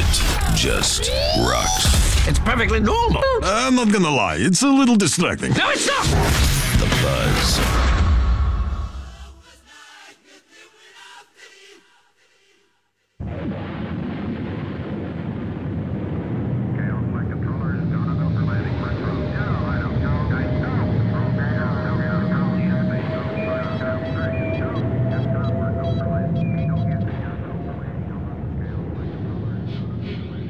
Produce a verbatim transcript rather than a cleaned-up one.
It just rocks. It's perfectly normal. I'm not gonna lie, it's a little distracting. No, it's not.